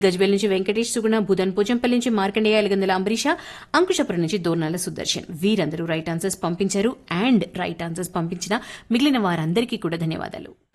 గజ్వేల్ నుంచి వెంకటేష్ సుగుణ, భూదన్ పోచంపల్లి నుంచి మార్కండేయ, ఎలగందల అంబరీష, అంకుశపురం నుంచి దోర్నాల సుదర్శన్. వీరందరూ రైట్ ఆన్సర్స్ పంపించారు. అండ్ రైట్ ఆన్సర్స్ పంపించిన మిగిలిన వారందరికీ కూడా ధన్యవాదాలు.